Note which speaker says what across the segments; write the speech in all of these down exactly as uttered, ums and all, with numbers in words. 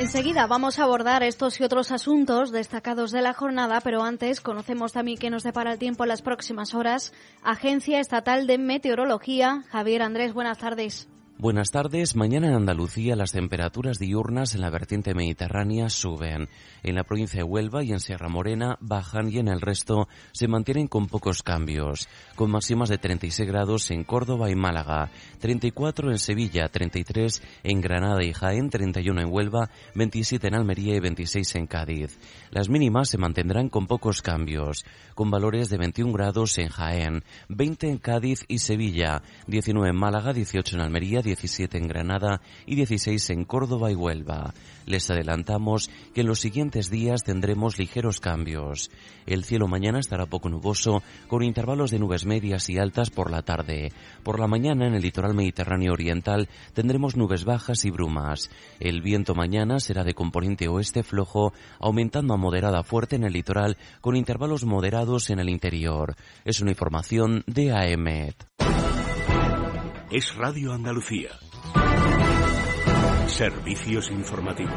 Speaker 1: Enseguida vamos a abordar estos y otros asuntos destacados de la jornada, pero antes conocemos también qué nos depara el tiempo en las próximas horas. Agencia Estatal de Meteorología. Javier Andrés, buenas tardes.
Speaker 2: Buenas tardes. Mañana en Andalucía las temperaturas diurnas en la vertiente mediterránea suben. En la provincia de Huelva y en Sierra Morena bajan y en el resto se mantienen con pocos cambios, con máximas de treinta y seis grados en Córdoba y Málaga, treinta y cuatro en Sevilla, treinta y tres en Granada y Jaén, treinta y uno en Huelva, veintisiete en Almería y veintiséis en Cádiz. Las mínimas se mantendrán con pocos cambios, con valores de veintiún grados en Jaén, veinte en Cádiz y Sevilla, diecinueve en Málaga, dieciocho en Almería, diecisiete en Granada y dieciséis en Córdoba y Huelva. Les adelantamos que en los siguientes días tendremos ligeros cambios. El cielo mañana estará poco nuboso, con intervalos de nubes medias y altas por la tarde. Por la mañana en el litoral mediterráneo oriental tendremos nubes bajas y brumas. El viento mañana será de componente oeste flojo, aumentando a moderada fuerte en el litoral, con intervalos moderados en el interior. Es una información de A E M E T.
Speaker 3: Es Radio Andalucía. Servicios informativos.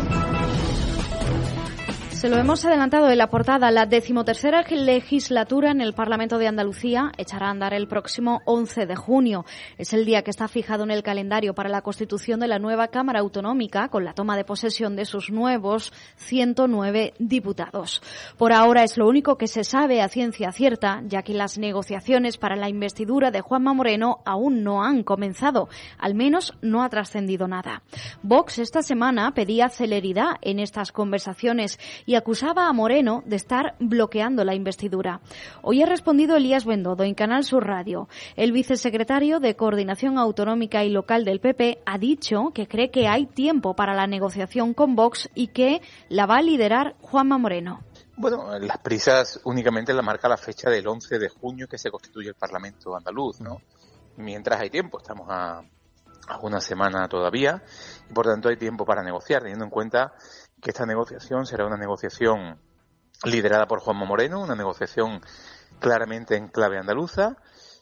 Speaker 1: Se lo hemos adelantado en la portada. La decimotercera legislatura en el Parlamento de Andalucía echará a andar el próximo once de junio. Es el día que está fijado en el calendario para la constitución de la nueva Cámara Autonómica, con la toma de posesión de sus nuevos ciento nueve diputados. Por ahora es lo único que se sabe a ciencia cierta, ya que las negociaciones para la investidura de Juanma Moreno aún no han comenzado. Al menos no ha trascendido nada. Vox esta semana pedía celeridad en estas conversaciones y acusaba a Moreno de estar bloqueando la investidura. Hoy ha respondido Elías Bendodo en Canal Sur Radio. El vicesecretario de Coordinación Autonómica y Local del P P ha dicho que cree que hay tiempo para la negociación con Vox y que la va a liderar Juanma Moreno.
Speaker 4: Bueno, las prisas únicamente la marca la fecha del once de junio que se constituye el Parlamento andaluz, ¿no? Mientras hay tiempo, estamos a, a una semana todavía y por tanto hay tiempo para negociar, teniendo en cuenta que esta negociación será una negociación liderada por Juanma Moreno, una negociación claramente en clave andaluza,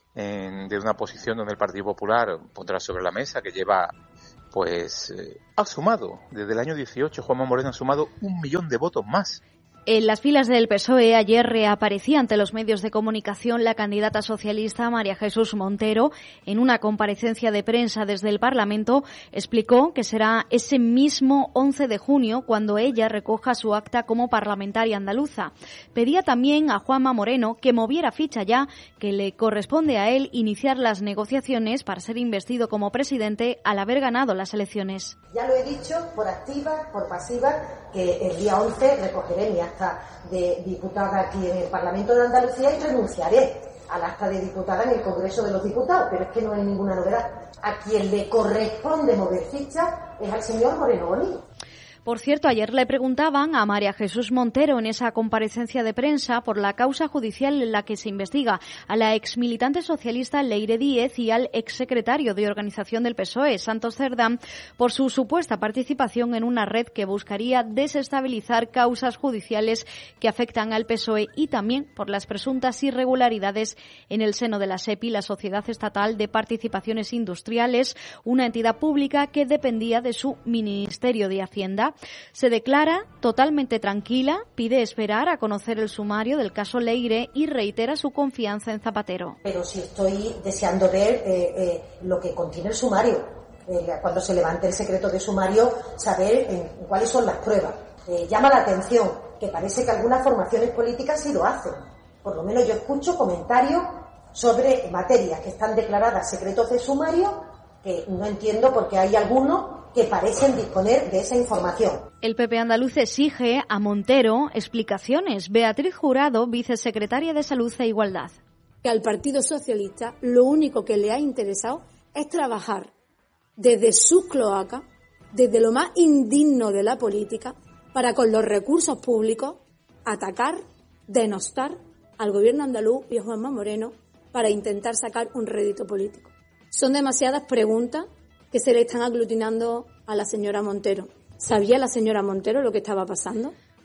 Speaker 4: en, de una posición donde el Partido Popular pondrá sobre la mesa que lleva, pues, eh, ha sumado, desde el año dieciocho, Juanma Moreno ha sumado un millón de votos más.
Speaker 1: En las filas del P S O E ayer reaparecía ante los medios de comunicación la candidata socialista María Jesús Montero. En una comparecencia de prensa desde el Parlamento explicó que será ese mismo once de junio cuando ella recoja su acta como parlamentaria andaluza. Pedía también a Juanma Moreno que moviera ficha ya, que le corresponde a él iniciar las negociaciones para ser investido como presidente al haber ganado las elecciones.
Speaker 5: Ya lo he dicho, por activa, por pasiva, que el día once recogeré mi acta de diputada aquí en el Parlamento de Andalucía y renunciaré al acta de diputada en el Congreso de los Diputados, pero es que no hay ninguna novedad. A quien le corresponde mover ficha es al señor Moreno Bonilla.
Speaker 1: Por cierto, ayer le preguntaban a María Jesús Montero en esa comparecencia de prensa por la causa judicial en la que se investiga a la exmilitante socialista Leire Díez y al exsecretario de Organización del P S O E, Santos Cerdán, por su supuesta participación en una red que buscaría desestabilizar causas judiciales que afectan al P S O E y también por las presuntas irregularidades en el seno de la SEPI, la Sociedad Estatal de Participaciones Industriales, una entidad pública que dependía de su Ministerio de Hacienda. Se declara totalmente tranquila, pide esperar a conocer el sumario del caso Leire y reitera su confianza en Zapatero.
Speaker 5: Pero sí estoy deseando ver eh, eh, lo que contiene el sumario. Eh, cuando se levante el secreto de sumario, saber eh, cuáles son las pruebas. Eh, llama la atención que parece que algunas formaciones políticas sí lo hacen. Por lo menos yo escucho comentarios sobre materias que están declaradas secretos de sumario, que no entiendo por qué hay algunos que parecen disponer de esa información.
Speaker 1: El P P andaluz exige a Montero explicaciones. Beatriz Jurado, vicesecretaria de Salud e Igualdad.
Speaker 6: Que al Partido Socialista lo único que le ha interesado es trabajar desde su cloaca, desde lo más indigno de la política, para con los recursos públicos atacar, denostar al gobierno andaluz y a Juanma Moreno para intentar sacar un rédito político. Son demasiadas preguntas que se le están aglutinando a la señora Montero. ¿Sabía la señora Montero lo que estaba pasando?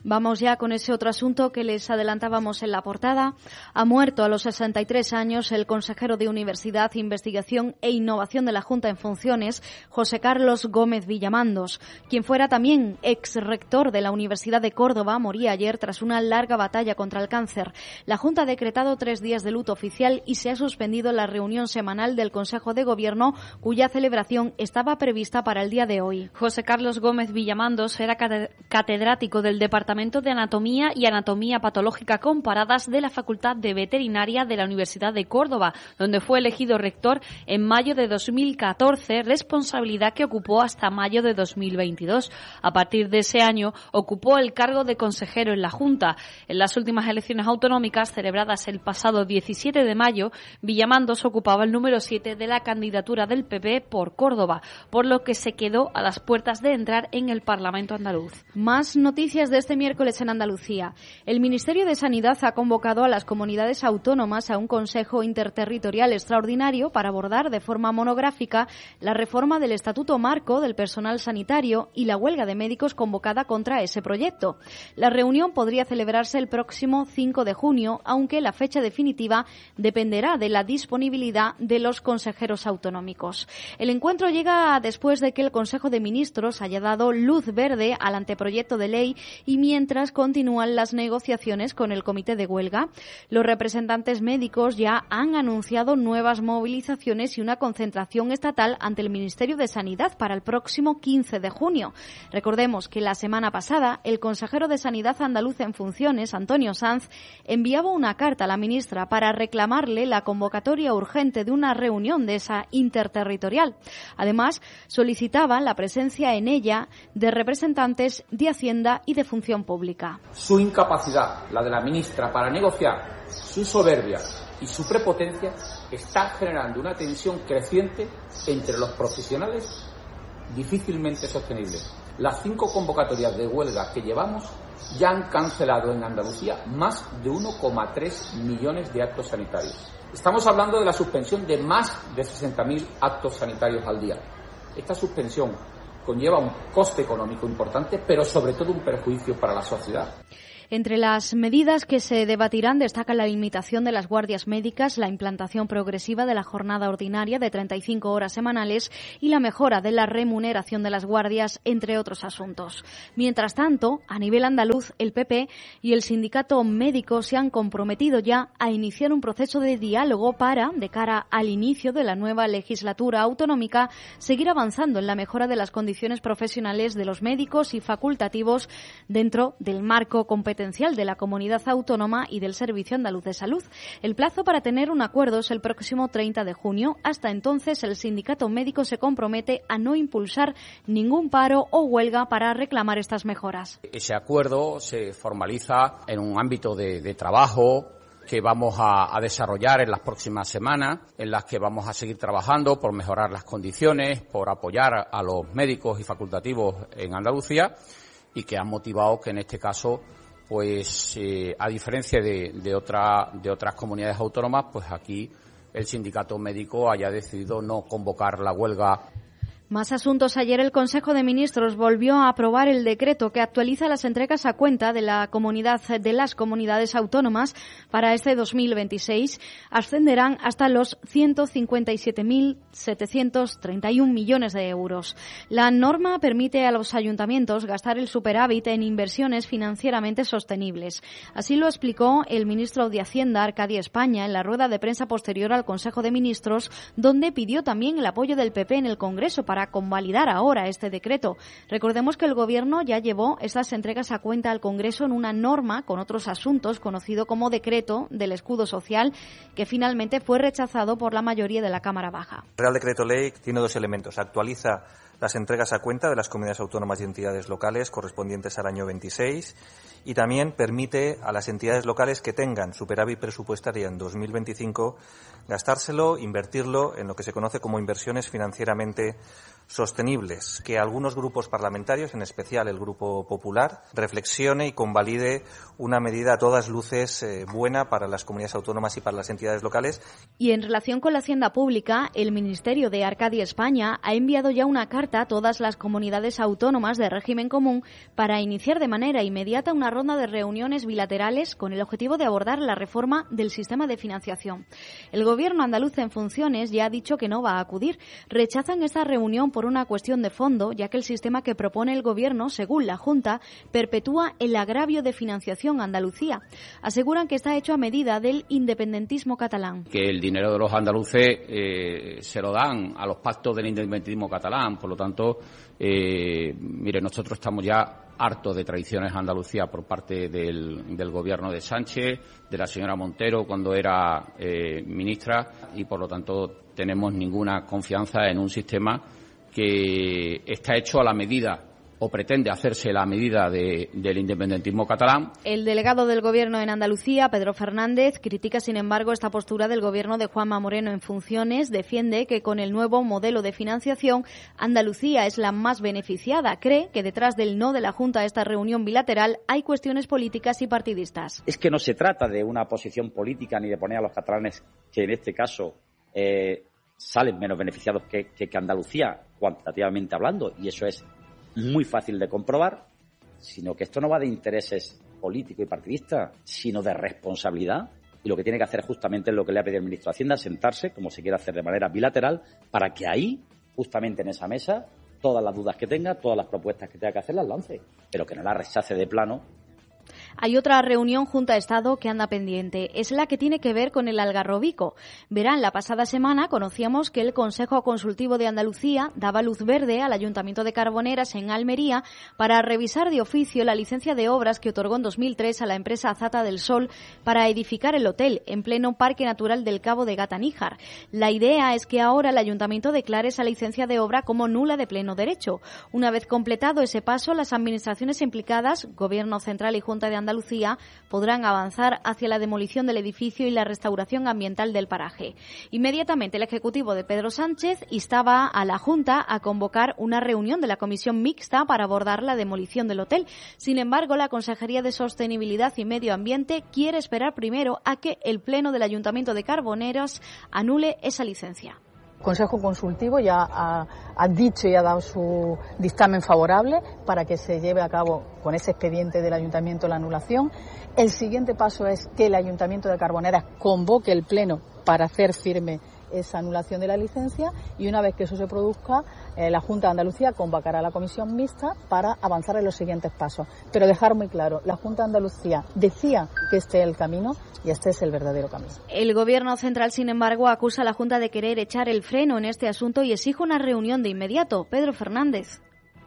Speaker 1: Vamos ya con ese otro asunto que les adelantábamos en la portada. Ha muerto a los sesenta y tres años el consejero de Universidad, Investigación e Innovación de la Junta en funciones, José Carlos Gómez Villamandos, quien fuera también ex rector de la Universidad de Córdoba. Moría ayer tras una larga batalla contra el cáncer. La Junta ha decretado tres días de luto oficial y se ha suspendido la reunión semanal del Consejo de Gobierno, cuya celebración estaba prevista para el día de hoy.
Speaker 7: José Carlos Gómez Villamandos era catedrático del Departamento de Anatomía y Anatomía Patológica Comparadas de la Facultad de Veterinaria de la Universidad de Córdoba, donde fue elegido rector en mayo de dos mil catorce, responsabilidad que ocupó hasta mayo de dos mil veintidós. A partir de ese año ocupó el cargo de consejero en la Junta. En las últimas elecciones autonómicas, celebradas el pasado diecisiete de mayo, Villamandos ocupaba el número siete de la candidatura del P P por Córdoba, por lo que se quedó a las puertas de entrar en el Parlamento andaluz.
Speaker 1: Más noticias de este miércoles en Andalucía. El Ministerio de Sanidad ha convocado a las comunidades autónomas a un Consejo Interterritorial extraordinario para abordar de forma monográfica la reforma del Estatuto Marco del personal sanitario y la huelga de médicos convocada contra ese proyecto. La reunión podría celebrarse el próximo cinco de junio, aunque la fecha definitiva dependerá de la disponibilidad de los consejeros autonómicos. El encuentro llega después de que el Consejo de Ministros haya dado luz verde al anteproyecto de ley y mientras continúan las negociaciones con el Comité de Huelga. Los representantes médicos ya han anunciado nuevas movilizaciones y una concentración estatal ante el Ministerio de Sanidad para el próximo quince de junio. Recordemos que la semana pasada el consejero de Sanidad andaluz en funciones, Antonio Sanz, enviaba una carta a la ministra para reclamarle la convocatoria urgente de una reunión de esa interterritorial. Además, solicitaban la presencia en ella de representantes de Hacienda y de Función Pública.
Speaker 8: Su incapacidad, la de la ministra, para negociar, su soberbia y su prepotencia está generando una tensión creciente entre los profesionales difícilmente sostenible. Las cinco convocatorias de huelga que llevamos ya han cancelado en Andalucía más de uno coma tres millones de actos sanitarios. Estamos hablando de la suspensión de más de sesenta mil actos sanitarios al día. Esta suspensión conlleva un coste económico importante, pero sobre todo un perjuicio para la sociedad.
Speaker 1: Entre las medidas que se debatirán destaca la limitación de las guardias médicas, la implantación progresiva de la jornada ordinaria de treinta y cinco horas semanales y la mejora de la remuneración de las guardias, entre otros asuntos. Mientras tanto, a nivel andaluz, el P P y el sindicato médico se han comprometido ya a iniciar un proceso de diálogo para, de cara al inicio de la nueva legislatura autonómica, seguir avanzando en la mejora de las condiciones profesionales de los médicos y facultativos dentro del marco competencial de la comunidad autónoma y del Servicio Andaluz de Salud. El plazo para tener un acuerdo es el próximo treinta de junio. Hasta entonces, el sindicato médico se compromete a no impulsar ningún paro o huelga para reclamar estas mejoras.
Speaker 8: Ese acuerdo se formaliza en un ámbito de, de trabajo que vamos a, a desarrollar en las próximas semanas, en las que vamos a seguir trabajando por mejorar las condiciones, por apoyar a los médicos y facultativos en Andalucía, y que han motivado que en este caso, pues eh, a diferencia de, de, otra, de otras comunidades autónomas, pues aquí el sindicato médico haya decidido no convocar la huelga.
Speaker 1: Más asuntos. Ayer el Consejo de Ministros volvió a aprobar el decreto que actualiza las entregas a cuenta de la comunidad de las comunidades autónomas para este dos mil veintiséis. Ascenderán hasta los ciento cincuenta y siete mil setecientos treinta y uno millones de euros. La norma permite a los ayuntamientos gastar el superávit en inversiones financieramente sostenibles. Así lo explicó el ministro de Hacienda, Arcadio España, en la rueda de prensa posterior al Consejo de Ministros, donde pidió también el apoyo del P P en el Congreso para para convalidar ahora este decreto. Recordemos que el Gobierno ya llevó estas entregas a cuenta al Congreso en una norma con otros asuntos, conocido como Decreto del Escudo Social, que finalmente fue rechazado por la mayoría de la Cámara Baja.
Speaker 9: El Real Decreto Ley tiene dos elementos. Actualiza las entregas a cuenta de las comunidades autónomas y entidades locales correspondientes al año veintiséis y también permite a las entidades locales que tengan superávit presupuestario en dos mil veinticinco gastárselo, invertirlo en lo que se conoce como inversiones financieramente sostenibles. Que algunos grupos parlamentarios, en especial el Grupo Popular, reflexione y convalide una medida a todas luces eh, buena para las comunidades autónomas y para las entidades locales.
Speaker 1: Y en relación con la hacienda pública, el Ministerio de Arcadio España ha enviado ya una carta insta a todas las comunidades autónomas de régimen común para iniciar de manera inmediata una ronda de reuniones bilaterales con el objetivo de abordar la reforma del sistema de financiación. El Gobierno andaluz en funciones ya ha dicho que no va a acudir. Rechazan esta reunión por una cuestión de fondo, ya que el sistema que propone el Gobierno, según la Junta, perpetúa el agravio de financiación a Andalucía. Aseguran que está hecho a medida del independentismo catalán.
Speaker 8: Que el dinero de los andaluces eh, se lo dan a los pactos del independentismo catalán. Por lo tanto, eh, mire, nosotros estamos ya hartos de traiciones a Andalucía por parte del, del Gobierno de Sánchez, de la señora Montero cuando era eh, ministra, y por lo tanto tenemos ninguna confianza en un sistema que está hecho a la medida o pretende hacerse la medida de, del independentismo catalán.
Speaker 1: El delegado del Gobierno en Andalucía, Pedro Fernández, critica, sin embargo, esta postura del Gobierno de Juanma Moreno en funciones. Defiende que con el nuevo modelo de financiación, Andalucía es la más beneficiada. Cree que detrás del no de la Junta a esta reunión bilateral hay cuestiones políticas y partidistas.
Speaker 10: Es que no se trata de una posición política ni de poner a los catalanes, que en este caso eh, salen menos beneficiados que, que, que Andalucía, cuantitativamente hablando, y eso es muy fácil de comprobar, sino que esto no va de intereses políticos y partidistas, sino de responsabilidad. Y lo que tiene que hacer justamente es lo que le ha pedido el ministro de Hacienda, sentarse, como se quiere hacer de manera bilateral, para que ahí, justamente en esa mesa, todas las dudas que tenga, todas las propuestas que tenga que hacer, las lance, pero que no las rechace de plano.
Speaker 1: Hay otra reunión Junta-Estado que anda pendiente. Es la que tiene que ver con el Algarrobico. Verán, la pasada semana conocíamos que el Consejo Consultivo de Andalucía daba luz verde al Ayuntamiento de Carboneras en Almería para revisar de oficio la licencia de obras que otorgó en dos mil tres a la empresa Azata del Sol para edificar el hotel en pleno Parque Natural del Cabo de Gata-Níjar. La idea es que ahora el Ayuntamiento declare esa licencia de obra como nula de pleno derecho. Una vez completado ese paso, las administraciones implicadas, Gobierno Central y Junta de Andalucía, podrán avanzar hacia la demolición del edificio y la restauración ambiental del paraje. Inmediatamente el Ejecutivo de Pedro Sánchez instaba a la Junta a convocar una reunión de la Comisión Mixta para abordar la demolición del hotel. Sin embargo, la Consejería de Sostenibilidad y Medio Ambiente quiere esperar primero a que el Pleno del Ayuntamiento de Carboneras anule esa licencia.
Speaker 11: El Consejo Consultivo ya ha, ha dicho y ha dado su dictamen favorable para que se lleve a cabo con ese expediente del Ayuntamiento la anulación. El siguiente paso es que el Ayuntamiento de Carboneras convoque el Pleno para hacer firme esa anulación de la licencia, y una vez que eso se produzca, eh, la Junta de Andalucía convocará a la Comisión Mixta para avanzar en los siguientes pasos. Pero dejar muy claro, la Junta de Andalucía decía que este es el camino y este es el verdadero camino.
Speaker 1: El Gobierno Central, sin embargo, acusa a la Junta de querer echar el freno en este asunto y exige una reunión de inmediato. Pedro Fernández.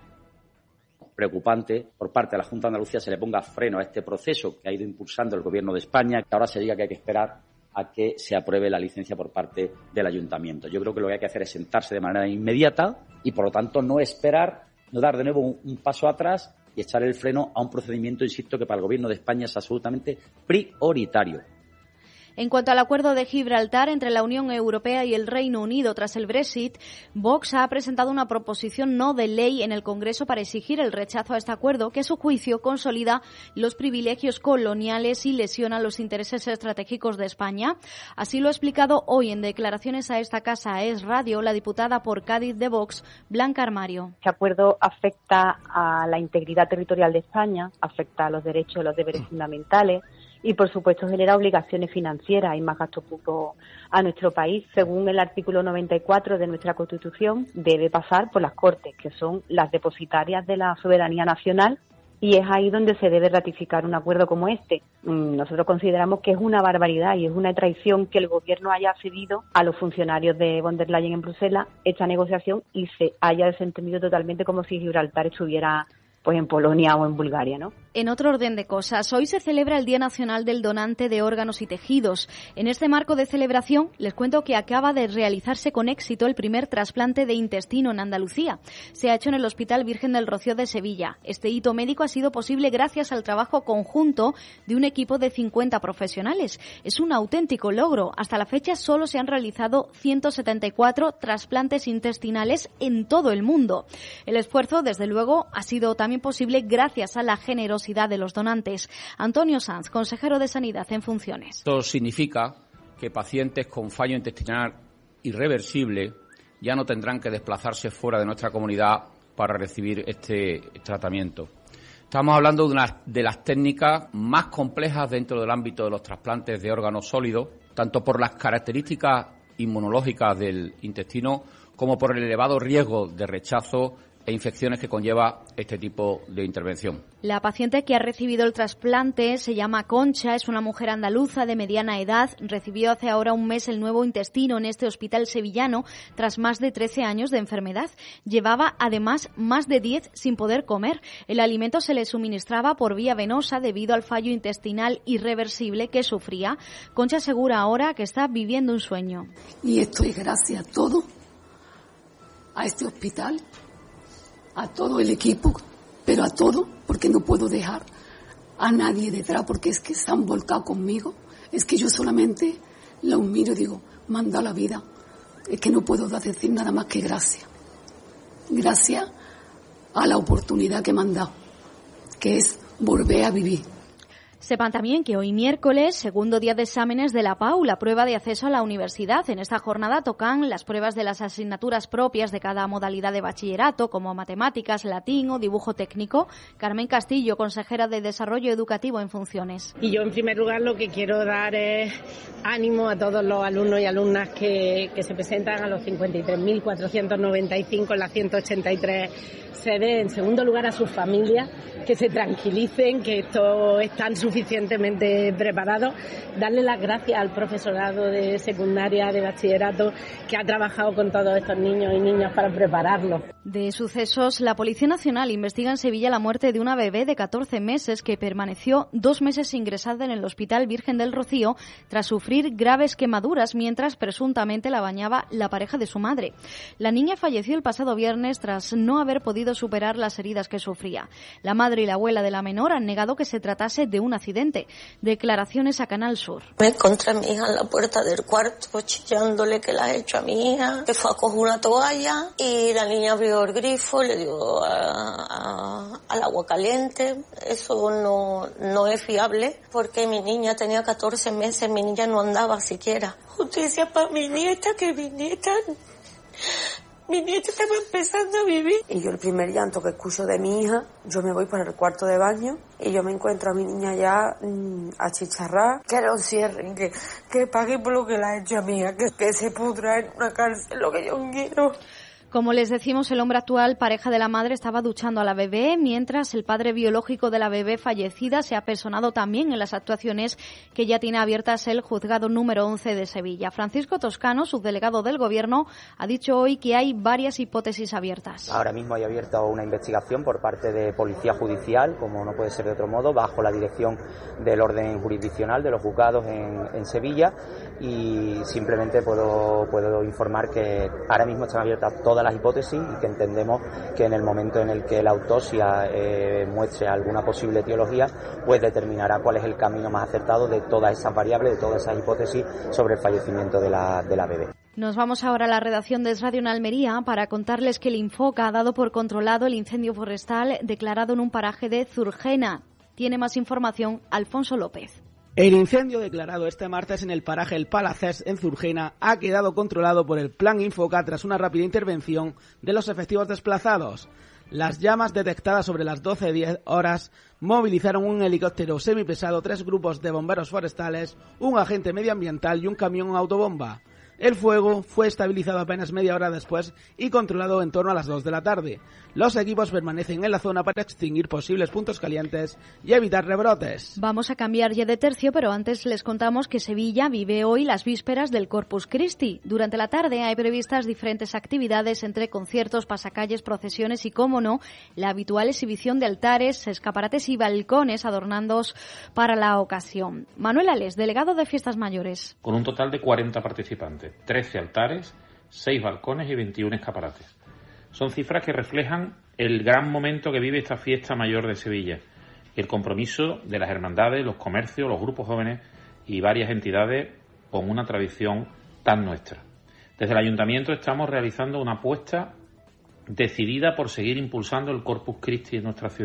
Speaker 10: Preocupante por parte de la Junta de Andalucía se le ponga freno a este proceso que ha ido impulsando el Gobierno de España, que ahora se diga que hay que esperar a que se apruebe la licencia por parte del Ayuntamiento. Yo creo que lo que hay que hacer es sentarse de manera inmediata y, por lo tanto, no esperar, no dar de nuevo un, un paso atrás y echar el freno a un procedimiento, insisto, que para el Gobierno de España es absolutamente prioritario.
Speaker 1: En cuanto al acuerdo de Gibraltar entre la Unión Europea y el Reino Unido tras el Brexit, Vox ha presentado una proposición no de ley en el Congreso para exigir el rechazo a este acuerdo, que a su juicio consolida los privilegios coloniales y lesiona los intereses estratégicos de España. Así lo ha explicado hoy en declaraciones a esta casa, a Es Radio, la diputada por Cádiz de Vox, Blanca Armario.
Speaker 12: Este acuerdo afecta a la integridad territorial de España, afecta a los derechos y los deberes fundamentales, y, por supuesto, genera obligaciones financieras y más gasto público a nuestro país. Según el artículo noventa y cuatro de nuestra Constitución, debe pasar por las Cortes, que son las depositarias de la soberanía nacional, y es ahí donde se debe ratificar un acuerdo como este. Nosotros consideramos que es una barbaridad y es una traición que el Gobierno haya cedido a los funcionarios de von der Leyen en Bruselas esta negociación y se haya desentendido totalmente, como si Gibraltar estuviera pues en Polonia o en Bulgaria, ¿no?
Speaker 1: En otro orden de cosas, hoy se celebra el Día Nacional del Donante de Órganos y Tejidos. En este marco de celebración, les cuento que acaba de realizarse con éxito el primer trasplante de intestino en Andalucía. Se ha hecho en el Hospital Virgen del Rocío de Sevilla. Este hito médico ha sido posible gracias al trabajo conjunto de un equipo de cincuenta profesionales. Es un auténtico logro. Hasta la fecha solo se han realizado ciento setenta y cuatro trasplantes intestinales en todo el mundo. El esfuerzo, desde luego, ha sido también posible gracias a la generosidad de los donantes. Antonio Sanz, consejero de Sanidad en funciones.
Speaker 8: Esto significa que pacientes con fallo intestinal irreversible ya no tendrán que desplazarse fuera de nuestra comunidad para recibir este tratamiento. Estamos hablando de una de las técnicas más complejas dentro del ámbito de los trasplantes de órganos sólidos, tanto por las características inmunológicas del intestino como por el elevado riesgo de rechazo e infecciones que conlleva este tipo de intervención.
Speaker 1: La paciente que ha recibido el trasplante se llama Concha, es una mujer andaluza de mediana edad, recibió hace ahora un mes el nuevo intestino en este hospital sevillano tras más de trece años de enfermedad. Llevaba además más de diez sin poder comer. El alimento se le suministraba por vía venosa debido al fallo intestinal irreversible que sufría. Concha asegura ahora que está viviendo un sueño.
Speaker 13: Y esto es gracias a todo, a este hospital, a todo el equipo, pero a todo, porque no puedo dejar a nadie detrás, porque es que se han volcado conmigo. Es que yo solamente los miro y digo, manda la vida. Es que no puedo decir nada más que gracias. Gracias a la oportunidad que me han dado, que es volver a vivir.
Speaker 1: Sepan también que hoy miércoles, segundo día de exámenes de la P A U, la prueba de acceso a la universidad. En esta jornada tocan las pruebas de las asignaturas propias de cada modalidad de bachillerato, como matemáticas, latín o dibujo técnico. Carmen Castillo, consejera de Desarrollo Educativo en funciones.
Speaker 14: Y yo, en primer lugar, lo que quiero dar es ánimo a todos los alumnos y alumnas que, que se presentan a los cincuenta y tres mil cuatrocientos noventa y cinco en las ciento ochenta y tres sedes. En segundo lugar, a sus familias, que se tranquilicen, que esto es tan suficientemente preparado. Darle las gracias al profesorado de secundaria, de bachillerato, que ha trabajado con todos estos niños y niñas para prepararlos.
Speaker 1: De sucesos, la Policía Nacional investiga en Sevilla la muerte de una bebé de catorce meses que permaneció dos meses ingresada en el Hospital Virgen del Rocío tras sufrir graves quemaduras mientras presuntamente la bañaba la pareja de su madre. La niña falleció el pasado viernes tras no haber podido superar las heridas que sufría. La madre y la abuela de la menor han negado que se tratase de un accidente. Declaraciones a Canal Sur.
Speaker 15: Me encontré a mi hija en la puerta del cuarto chillándole que la ha hecho a mi hija, que fue a coger una toalla y la niña abrió el grifo, le dio a, a, al agua caliente. Eso no, no es fiable porque mi niña tenía catorce meses, mi niña no andaba siquiera. Justicia para mi nieta, que mi nieta... Mi nieta estaba empezando a vivir. Y yo el primer llanto que escucho de mi hija, yo me voy para el cuarto de baño y yo me encuentro a mi niña ya mmm, achicharrada. Que lo cierren, que, que pague por lo que la ha hecho a mi hija, que, que se pudra en una cárcel, lo que yo quiero.
Speaker 1: Como les decimos, el hombre actual, pareja de la madre, estaba duchando a la bebé, mientras el padre biológico de la bebé fallecida se ha personado también en las actuaciones que ya tiene abiertas el juzgado número once de Sevilla. Francisco Toscano, subdelegado del Gobierno, ha dicho hoy que hay varias hipótesis abiertas.
Speaker 16: Ahora mismo hay abierta una investigación por parte de Policía Judicial, como no puede ser de otro modo, bajo la dirección del orden jurisdiccional de los juzgados en, en Sevilla, y simplemente puedo, puedo informar que ahora mismo están abiertas todas las hipótesis y que entendemos que en el momento en el que la autopsia eh, muestre alguna posible etiología, pues determinará cuál es el camino más acertado de todas esas variables, de todas esas hipótesis sobre el fallecimiento de la, de la bebé.
Speaker 1: Nos vamos ahora a la redacción de Es Radio en Almería para contarles que el Infoca ha dado por controlado el incendio forestal declarado en un paraje de Zurgena. Tiene más información Alfonso López.
Speaker 17: El incendio declarado este martes en el paraje El Palacés, en Zurgena, ha quedado controlado por el Plan Infoca tras una rápida intervención de los efectivos desplazados. Las llamas detectadas sobre las doce diez horas movilizaron un helicóptero semipesado, tres grupos de bomberos forestales, un agente medioambiental y un camión autobomba. El fuego fue estabilizado apenas media hora después y controlado en torno a las dos de la tarde. Los equipos permanecen en la zona para extinguir posibles puntos calientes y evitar rebrotes.
Speaker 1: Vamos a cambiar ya de tercio, pero antes les contamos que Sevilla vive hoy las vísperas del Corpus Christi. Durante la tarde hay previstas diferentes actividades entre conciertos, pasacalles, procesiones y, cómo no, la habitual exhibición de altares, escaparates y balcones adornados para la ocasión. Manuel Ales, delegado de Fiestas Mayores.
Speaker 18: Con un total de cuarenta participantes, trece altares, seis balcones y veintiún escaparates. Son cifras que reflejan el gran momento que vive esta fiesta mayor de Sevilla, el compromiso de las hermandades, los comercios, los grupos jóvenes y varias entidades con una tradición tan nuestra. Desde el Ayuntamiento estamos realizando una apuesta decidida por seguir impulsando el Corpus Christi en nuestra ciudad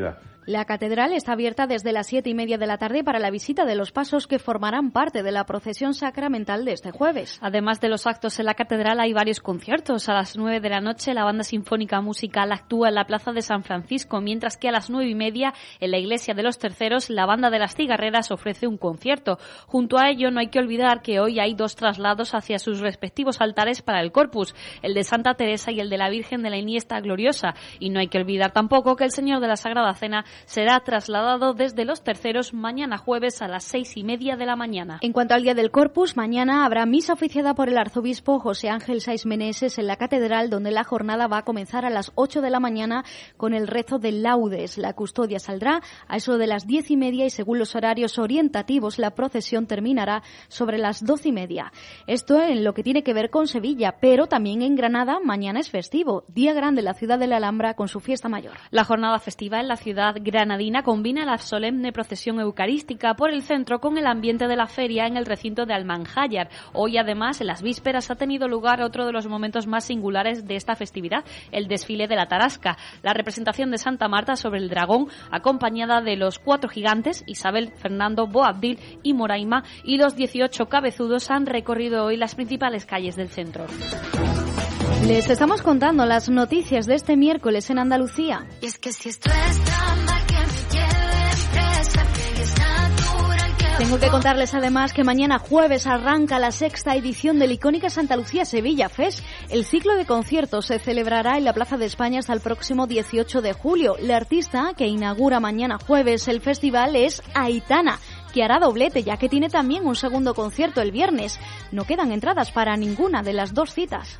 Speaker 1: La catedral está abierta desde las siete y media de la tarde para la visita de los pasos que formarán parte de la procesión sacramental de este jueves.
Speaker 7: Además de los actos en la catedral hay varios conciertos. A las nueve de la noche la banda sinfónica musical actúa en la plaza de San Francisco, mientras que a las nueve y media en la iglesia de los Terceros la banda de las Cigarreras ofrece un concierto. Junto a ello no hay que olvidar que hoy hay dos traslados hacia sus respectivos altares para el Corpus, el de Santa Teresa y el de la Virgen de la Iniesta Gloriosa. Y no hay que olvidar tampoco que el Señor de la Sagrada Cena será trasladado desde los Terceros mañana jueves a las seis y media de la mañana.
Speaker 1: En cuanto al día del Corpus, mañana habrá misa oficiada por el arzobispo José Ángel Saiz Meneses en la catedral, donde la jornada va a comenzar a las ocho de la mañana con el rezo del Laudes. La custodia saldrá a eso de las diez y media y según los horarios orientativos la procesión terminará sobre las doce y media. Esto en lo que tiene que ver con Sevilla, pero también en Granada mañana es festivo, día grande en la ciudad de la Alhambra con su fiesta mayor.
Speaker 7: La jornada festiva en la ciudad granadina combina la solemne procesión eucarística por el centro con el ambiente de la feria en el recinto de Almanjayar. Hoy, además, en las vísperas ha tenido lugar otro de los momentos más singulares de esta festividad, el desfile de la Tarasca, la representación de Santa Marta sobre el dragón, acompañada de los cuatro gigantes, Isabel, Fernando, Boabdil y Moraima, y los dieciocho cabezudos han recorrido hoy las principales calles del centro.
Speaker 1: Les estamos contando las noticias de este miércoles en Andalucía.
Speaker 19: Y es que si esto es drama, que me lleve presa, que es natural que...
Speaker 1: Tengo que contarles además que mañana jueves arranca la sexta edición del icónica Santa Lucía Sevilla Fest. El ciclo de conciertos se celebrará en la Plaza de España hasta el próximo dieciocho de julio. La artista que inaugura mañana jueves el festival es Aitana, que hará doblete ya que tiene también un segundo concierto el viernes. No quedan entradas para ninguna de las dos citas.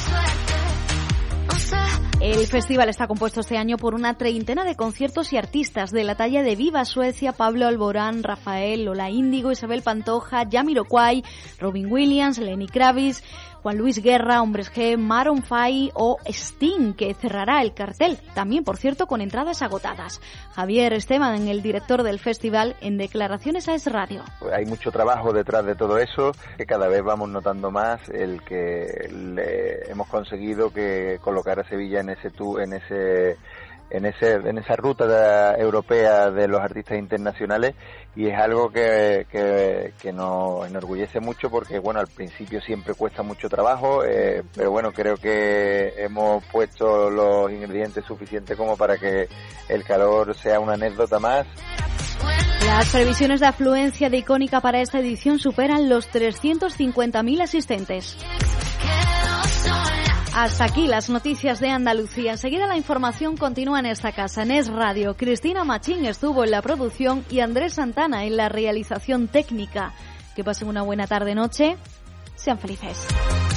Speaker 1: El festival está compuesto este año por una treintena de conciertos y artistas de la talla de Viva Suecia, Pablo Alborán, Rafael, Lola Índigo, Isabel Pantoja, Jamiroquai, Robin Williams, Lenny Kravitz, Juan Luis Guerra, Hombres G, Maroon cinco o Sting, que cerrará el cartel, también por cierto con entradas agotadas. Javier Esteban, el director del festival, en declaraciones a Es Radio.
Speaker 20: Hay mucho trabajo detrás de todo eso, que cada vez vamos notando más el que le hemos conseguido que colocar a Sevilla en ese tu, en ese en ese en esa ruta de, europea de los artistas internacionales, y es algo que, que, que nos enorgullece mucho porque bueno, al principio siempre cuesta mucho trabajo, eh, pero bueno, creo que hemos puesto los ingredientes suficientes como para que el calor sea una anécdota más.
Speaker 1: Las previsiones de afluencia de Icónica para esta edición superan los trescientos cincuenta mil asistentes. Hasta aquí las noticias de Andalucía. Enseguida la información continúa en esta casa, en Es Radio. Cristina Machín estuvo en la producción y Andrés Santana en la realización técnica. Que pasen una buena tarde-noche. Sean felices.